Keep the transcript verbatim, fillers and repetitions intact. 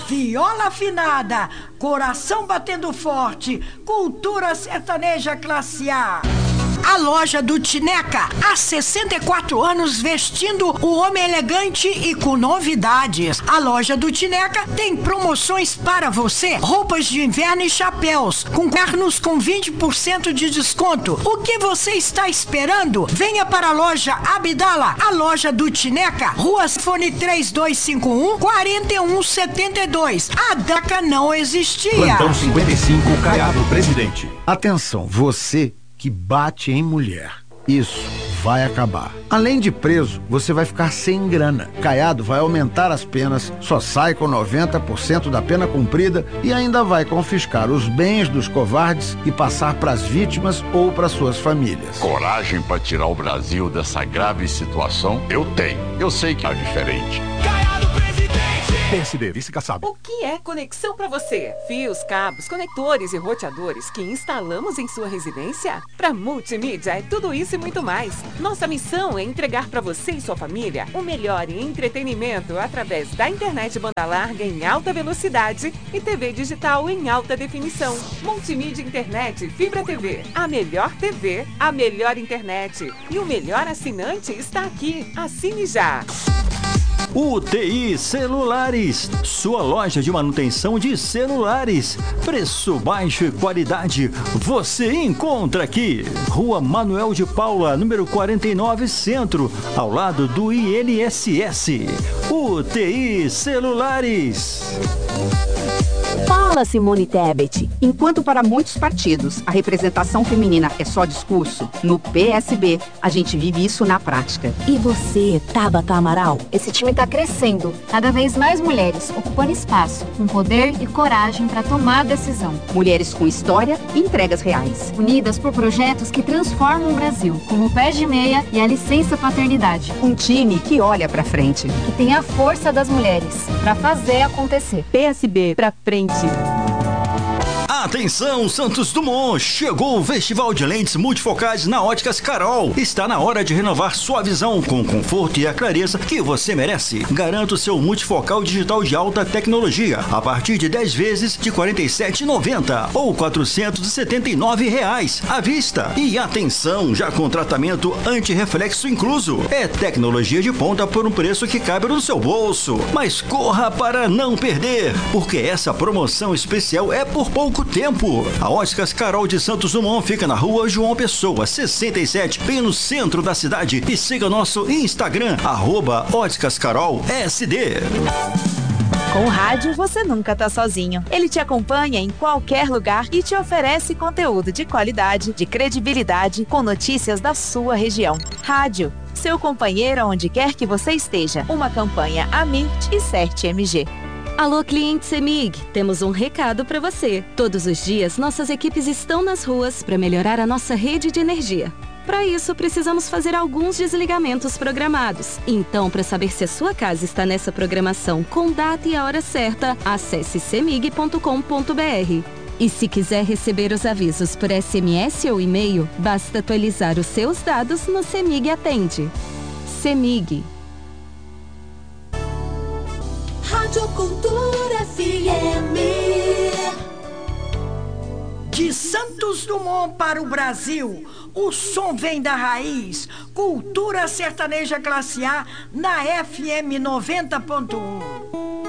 viola afinada, coração batendo forte, cultura sertaneja classe A. A loja do Tineca, há sessenta e quatro anos vestindo o homem elegante e com novidades. A loja do Tineca tem promoções para você, roupas de inverno e chapéus, com ternos com vinte por cento de desconto. O que você está esperando? Venha para a loja Abdala, a loja do Tineca, Rua Fone três dois cinco um, quatro um sete dois. A DACA não existia. Plantão cinquenta e cinco, Caiado, presidente. Atenção, você que bate em mulher. Isso vai acabar. Além de preso, você vai ficar sem grana. Caiado vai aumentar as penas, só sai com noventa por cento da pena cumprida e ainda vai confiscar os bens dos covardes e passar para as vítimas ou para suas famílias. Coragem para tirar o Brasil dessa grave situação? Eu tenho. Eu sei que é diferente. P S D, vice-caçado. O que é conexão para você? Fios, cabos, conectores e roteadores que instalamos em sua residência? Para Multimídia é tudo isso e muito mais. Nossa missão é entregar para você e sua família o melhor em entretenimento através da internet banda larga em alta velocidade e T V digital em alta definição. Multimídia Internet Fibra T V. A melhor T V, a melhor internet. E o melhor assinante está aqui. Assine já. U T I Celulares, sua loja de manutenção de celulares. Preço baixo e qualidade você encontra aqui. Rua Manuel de Paula, número quarenta e nove, Centro, ao lado do I N S S. U T I Celulares. Fala, Simone Tebet. Enquanto para muitos partidos a representação feminina é só discurso, no P S B a gente vive isso na prática. E você, Tabata Amaral? Esse time está crescendo. Cada vez mais mulheres ocupando espaço, com poder e coragem para tomar decisão. Mulheres com história e entregas reais. Unidas por projetos que transformam o Brasil, como o Pé de Meia e a Licença Paternidade. Um time que olha para frente. Que tem a força das mulheres para fazer acontecer. P S B pra frente. Atenção, Santos Dumont! Chegou o Festival de Lentes Multifocais na Óticas Carol. Está na hora de renovar sua visão com o conforto e a clareza que você merece. Garanta o seu multifocal digital de alta tecnologia a partir de dez vezes de quarenta e sete reais e noventa centavos ou quatrocentos e setenta e nove reais à vista. E atenção, já com tratamento anti-reflexo incluso. É tecnologia de ponta por um preço que cabe no seu bolso. Mas corra para não perder, porque essa promoção especial é por pouco tempo. A Óticas Carol de Santos Dumont fica na Rua João Pessoa, sessenta e sete, bem no centro da cidade. E siga nosso Instagram, arroba Óticas Carol S D. Com o rádio, você nunca tá sozinho. Ele te acompanha em qualquer lugar e te oferece conteúdo de qualidade, de credibilidade, com notícias da sua região. Rádio, seu companheiro onde quer que você esteja. Uma campanha Amirt e Cert M G. Alô, cliente CEMIG, temos um recado para você. Todos os dias, nossas equipes estão nas ruas para melhorar a nossa rede de energia. Para isso, precisamos fazer alguns desligamentos programados. Então, para saber se a sua casa está nessa programação com data e a hora certa, acesse cemig ponto com ponto br. E se quiser receber os avisos por S M S ou e-mail, basta atualizar os seus dados no CEMIG Atende. CEMIG. Rádio Cultura F M. De Santos Dumont para o Brasil, o som vem da raiz. Cultura sertaneja classe A na F M noventa ponto um.